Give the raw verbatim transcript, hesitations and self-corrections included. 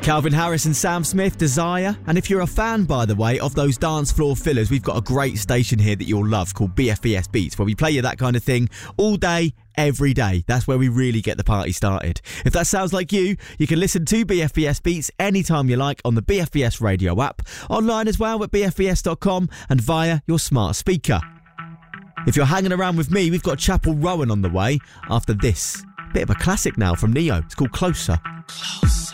Calvin Harris and Sam Smith, Desire. And if you're a fan, by the way, of those dance floor fillers, we've got a great station here that you'll love called B F B S Beats, where we play you that kind of thing all day, every day. That's where we really get the party started. If that sounds like you, you can listen to B F B S Beats anytime you like on the B F B S radio app, online as well at b f b s dot com and via your smart speaker. If you're hanging around with me, we've got Chapel Rowan on the way after this. Bit of a classic now from Neo. It's called Closer. Closer.